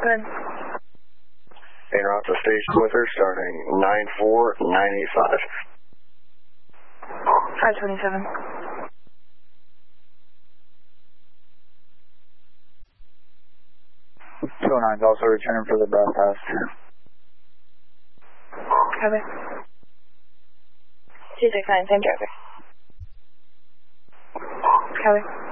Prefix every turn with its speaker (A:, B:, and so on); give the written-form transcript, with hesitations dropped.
A: ahead.
B: En route to station with her, starting 9495.
A: 527.
C: 209's also returning for the broadcast.
A: Copy. 269, same traffic. Copy.